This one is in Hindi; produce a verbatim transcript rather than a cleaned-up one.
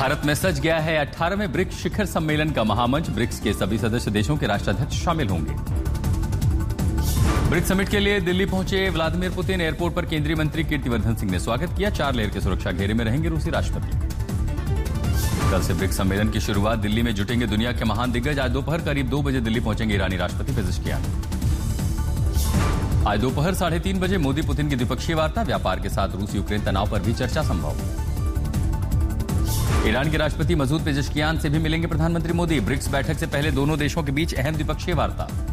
भारत में सज गया है अठारहवें ब्रिक्स शिखर सम्मेलन का महामंच। ब्रिक्स के सभी सदस्य देशों के राष्ट्राध्यक्ष शामिल होंगे। ब्रिक्स समिट के लिए दिल्ली पहुंचे व्लादिमीर पुतिन। एयरपोर्ट पर केंद्रीय मंत्री कीर्तिवर्धन सिंह ने स्वागत किया। चार लेयर के सुरक्षा घेरे में रहेंगे रूसी राष्ट्रपति। कल से ब्रिक्स सम्मेलन की शुरुआत। दिल्ली में जुटेंगे दुनिया के महान दिग्गज। आज दोपहर करीब दो बजे दिल्ली पहुंचेंगे ईरानी राष्ट्रपति पेजेश्कियान। आज दोपहर साढ़े तीन बजे मोदी पुतिन की द्विपक्षीय वार्ता। व्यापार के साथ रूस यूक्रेन तनाव पर भी चर्चा संभव। ईरान के राष्ट्रपति मसूद पेजेश्कियान से भी मिलेंगे प्रधानमंत्री मोदी। ब्रिक्स बैठक से पहले दोनों देशों के बीच अहम द्विपक्षीय वार्ता।